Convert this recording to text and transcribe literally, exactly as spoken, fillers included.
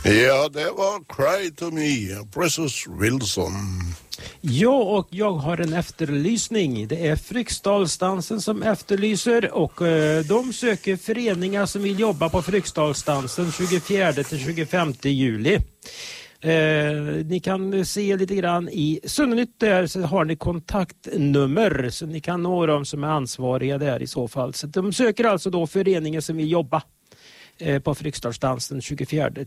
Ja, det var Cry to Me, Precious Wilson. Ja, och jag har en efterlysning. Det är Fryksdalsdansen som efterlyser och eh, de söker föreningar som vill jobba på Fryksdalsdansen tjugofjärde till tjugofemte juli. Eh, ni kan se lite grann i Sunnytt där, så har ni kontaktnummer så ni kan nå dem som är ansvariga där i så fall. Så de söker alltså då föreningar som vill jobba på Fryksdalsdansen tjugofjärde